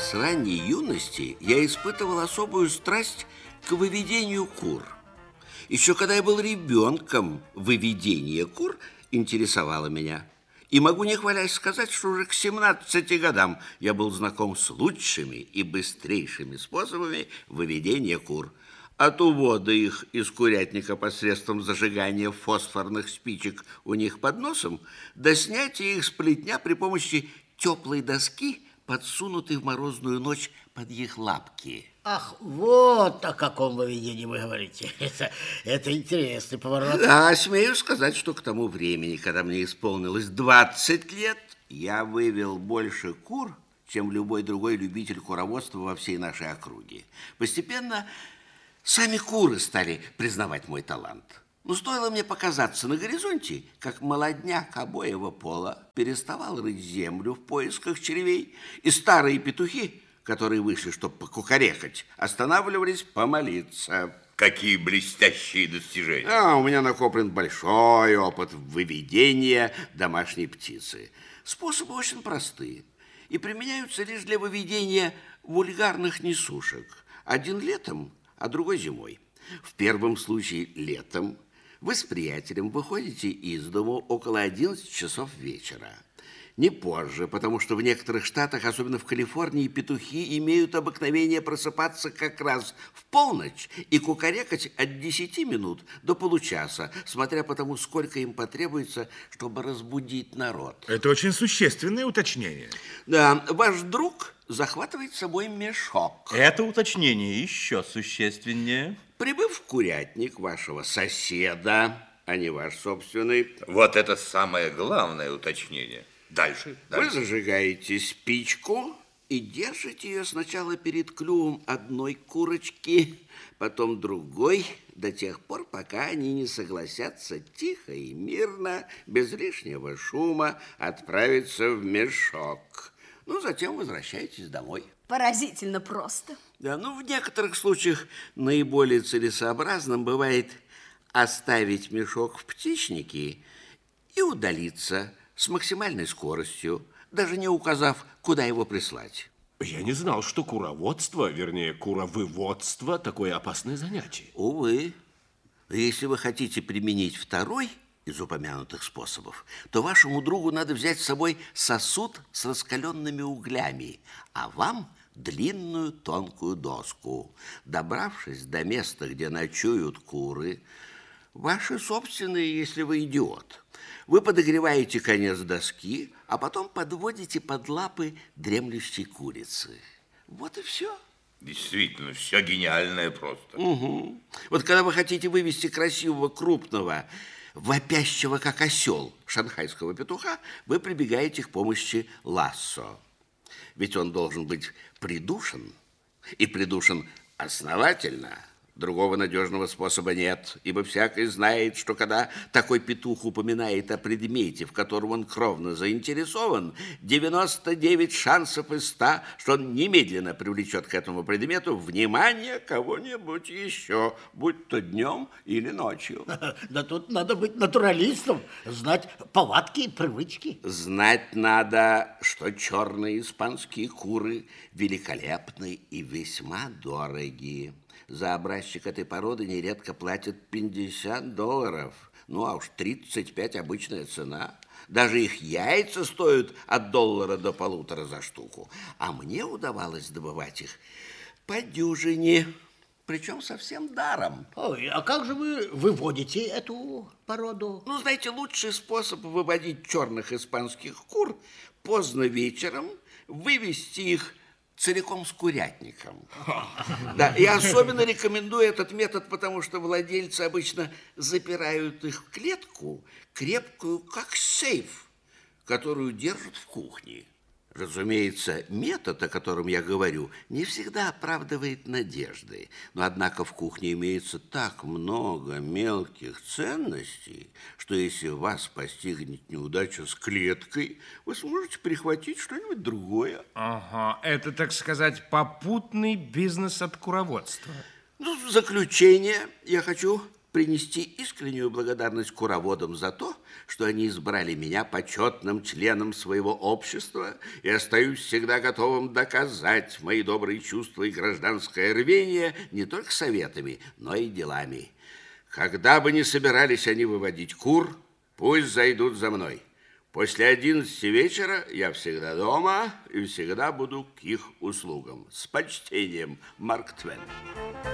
С ранней юности я испытывал особую страсть к выведению кур. Еще когда я был ребенком, выведение кур интересовало меня. И могу не хвалясь сказать, что уже к 17 годам я был знаком с лучшими и быстрейшими способами выведения кур. От увода их из курятника посредством зажигания фосфорных спичек у них под носом до снятия их с плетня при помощи теплой доски, подсунутой в морозную ночь под их лапки. Ах, вот о каком выведении вы говорите. Это интересный поворот. Да, смею сказать, что к тому времени, когда мне исполнилось 20 лет, я вывел больше кур, чем любой другой любитель куроводства во всей нашей округе. Постепенно сами куры стали признавать мой талант. Но стоило мне показаться на горизонте, как молодняк обоего пола переставал рыть землю в поисках червей, и старые петухи, которые вышли, чтобы покукарекать, останавливались помолиться. Какие блестящие достижения! У меня накоплен большой опыт выведения домашней птицы. Способы очень простые и применяются лишь для выведения вульгарных несушек. Один летом, а другой зимой. В первом случае летом вы с приятелем выходите из дому около 11 часов вечера. Не позже, потому что в некоторых штатах, особенно в Калифорнии, петухи имеют обыкновение просыпаться как раз в полночь и кукарекать от 10 минут до получаса, смотря по тому, сколько им потребуется, чтобы разбудить народ. Это очень существенное уточнение. Да, ваш друг захватывает с собой мешок. Это уточнение еще существеннее. Прибыв в курятник вашего соседа, а не ваш собственный, Вот это самое главное уточнение. Дальше. Вы зажигаете спичку и держите ее сначала перед клювом одной курочки, потом другой, до тех пор, пока они не согласятся тихо и мирно, без лишнего шума, отправиться в мешок. Затем возвращаетесь домой. Поразительно просто. Да, в некоторых случаях наиболее целесообразным бывает оставить мешок в птичнике и удалиться с максимальной скоростью, даже не указав, куда его прислать. Я не знал, что куроводство, вернее, куровыводство, такое опасное занятие. Увы. Если вы хотите применить второй из упомянутых способов, то вашему другу надо взять с собой сосуд с раскаленными углями, а вам длинную тонкую доску. Добравшись до места, где ночуют куры, ваши собственные, если вы идиот, вы подогреваете конец доски, а потом подводите под лапы дремлющей курицы. Вот и все. Действительно, все гениальное просто. Угу. Вот когда вы хотите вывести красивого, крупного, вопящего, как осел, шанхайского петуха, вы прибегаете к помощи лассо. Ведь он должен быть придушен, и придушен основательно. Другого надежного способа нет, ибо всякий знает, что когда такой петух упоминает о предмете, в котором он кровно заинтересован, 99 шансов из 100, что он немедленно привлечет к этому предмету внимание кого-нибудь еще, будь то днем или ночью. Да тут надо быть натуралистом, знать повадки и привычки. Знать надо, что черные испанские куры великолепны и весьма дороги. За образчик этой породы нередко платят $50, а уж 35 обычная цена. Даже их яйца стоят от $1 до $1,5 за штуку. А мне удавалось добывать их по дюжине, причем совсем даром. Ой, а как же вы выводите эту породу? Знаете, лучший способ выводить черных испанских кур поздно вечером, вывести их целиком с курятником. Да, и особенно рекомендую этот метод, потому что владельцы обычно запирают их в клетку, крепкую, как сейф, которую держат в кухне. Разумеется, метод, о котором я говорю, не всегда оправдывает надежды. Но, однако, в кухне имеется так много мелких ценностей, что если вас постигнет неудача с клеткой, вы сможете прихватить что-нибудь другое. Ага, это, так сказать, попутный бизнес от куроводства. В заключение я хочу принести искреннюю благодарность куроводам за то, что они избрали меня почетным членом своего общества и остаюсь всегда готовым доказать мои добрые чувства и гражданское рвение не только советами, но и делами. Когда бы ни собирались они выводить кур, пусть зайдут за мной. После 11 вечера я всегда дома и всегда буду к их услугам. С почтением, Марк Твен.